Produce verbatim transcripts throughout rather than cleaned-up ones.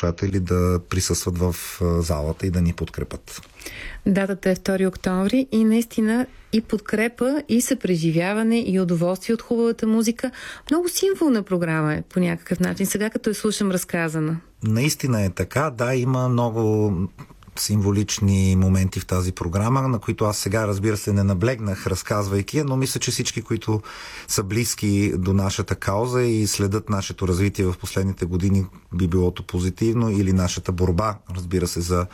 слушатели да присъстват в залата и да ни подкрепят. Датата е втори октомври и наистина и подкрепа, и съпреживяване, и удоволствие от хубавата музика. Много символна програма е по някакъв начин. Сега като я слушам разказана. Наистина е така. Да, има много символични моменти в тази програма, на които аз сега, разбира се, не наблегнах, разказвайки, но мисля, че всички, които са близки до нашата кауза и следят нашето развитие в последните години, би билото позитивно, или нашата борба, разбира се, за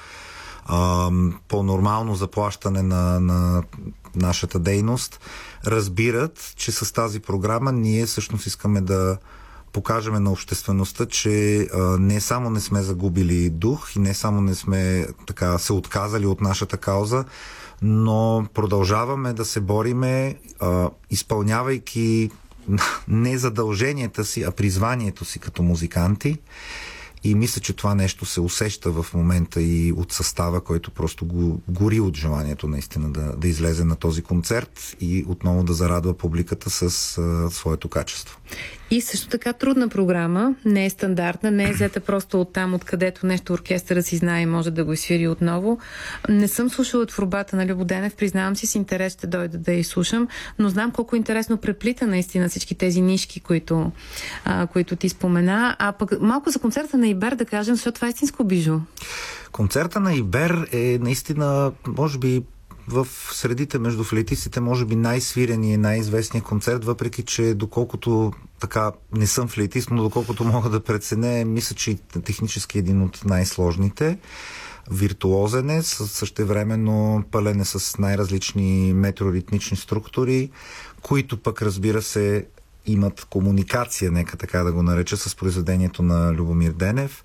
а, по-нормално заплащане на, на нашата дейност, разбират, че с тази програма ние всъщност искаме да покажем на обществеността, че а, не само не сме загубили дух и не само не сме така се отказали от нашата кауза, но продължаваме да се бориме, а, изпълнявайки не задълженията си, а призванието си като музиканти. И мисля, че това нещо се усеща в момента и от състава, който просто го гори от желанието наистина да, да излезе на този концерт и отново да зарадва публиката с а, своето качество. И също така трудна програма, не е стандартна, не е взета просто от там, откъдето нещо оркестъра си знае и може да го изсвири отново. Не съм слушала творбата на Любо Денев, признавам си, с интерес ще дойда да я изслушам, но знам колко интересно преплита наистина всички тези нишки, които, а, които ти спомена. А пък малко за концерта на Ибер да кажем, защото това е истинско бижу. Концерта на Ибер е наистина, може би, в средите между флейтистите, може би най-свирен и най-известният концерт, въпреки че доколкото така не съм флейтист, но доколкото мога да преценя, мисля, че технически един от най-сложните. Виртуозен е, същевременно пълен е с най-различни метроритмични структури, които пък, разбира се, имат комуникация, нека така да го нареча, с произведението на Любомир Денев.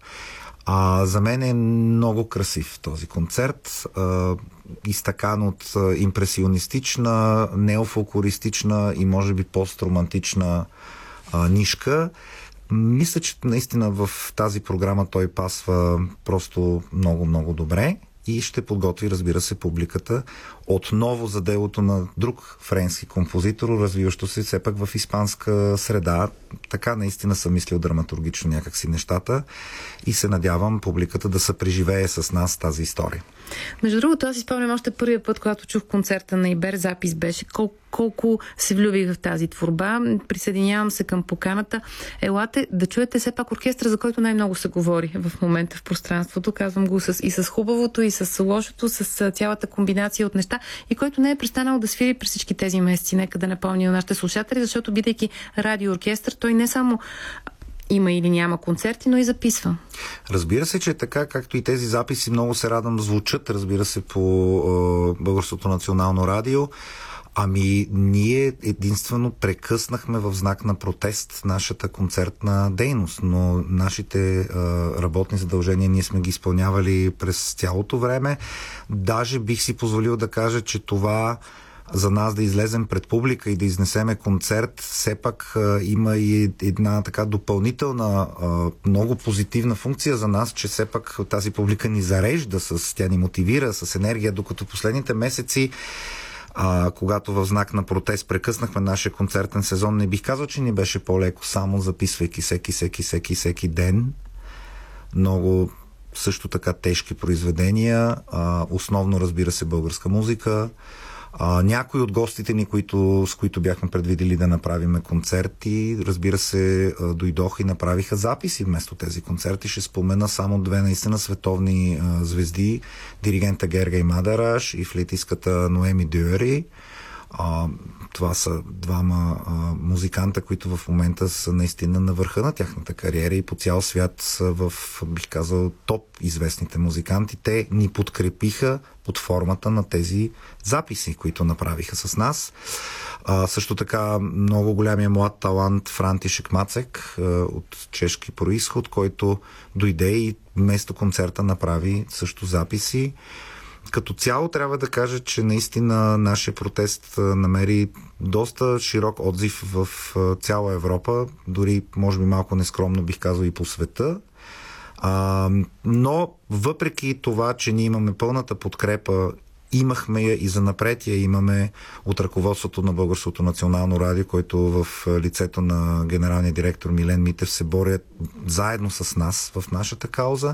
А, за мен е много красив този концерт, а, изтъкан от а, импресионистична, неофолклористична и може би пост-романтична а, нишка. Мисля, че наистина в тази програма той пасва просто много-много добре и ще подготви, разбира се, публиката отново за делото на друг френски композитор, развиващо се все пак в испанска среда. Така наистина съм мислил драматургично някакси нещата и се надявам публиката да се преживее с нас тази история. Между другото, аз си спомням още първия път, когато чух концерта на Ибер, запис беше колко, колко се влюбих в тази творба. Присъединявам се към поканата. Елате да чуете все пак оркестъра, за който най-много се говори в момента в пространството. Казвам го с, и с хубавото, и с лошото, с цялата комбинация от неща, и който не е престанал да свири през всички тези месеци. Нека да напомня на нашите слушатели, защото бидейки радиооркестър, той не само има или няма концерти, но и записва. Разбира се, че е така, както и тези записи много се радвам звучат, разбира се, по е, Българското национално радио. Ами ние единствено прекъснахме в знак на протест нашата концертна дейност, но нашите е, работни задължения ние сме ги изпълнявали през цялото време. Даже бих си позволил да кажа, че това за нас да излезем пред публика и да изнесеме концерт, все пак а, има и една така допълнителна, а, много позитивна функция за нас, че все пак тази публика ни зарежда, с, тя ни мотивира с енергия, докато последните месеци, а, когато в знак на протест прекъснахме нашия концертен сезон, не бих казал, че ни беше по-леко, само записвайки всеки, всеки, всеки, всеки ден. Много също така тежки произведения, а, основно, разбира се, българска музика. А, някои от гостите ни, които, с които бяхме предвидели да направим концерти, разбира се, дойдоха и направиха записи вместо тези концерти. Ще спомена само две наистина световни а, звезди, диригента Гергей Мадараш и флейтистката Ноеми Дюери. А, това са двама а, музиканта, които в момента са наистина на върха на тяхната кариера и по цял свят са в, бих казал, топ известните музиканти. Те ни подкрепиха под формата на тези записи, които направиха с нас. А, също така много голямия млад талант Франтишек Мацек а, от чешки происход, който дойде и вместо концерта направи също записи. Като цяло трябва да кажа, че наистина нашия протест намери доста широк отзив в цяла Европа, дори може би малко нескромно бих казал и по света. А, но въпреки това, че ние имаме пълната подкрепа, имахме я и занапред я имаме от ръководството на Българското национално радио, който в лицето на генералния директор Милен Митев се борят заедно с нас в нашата кауза.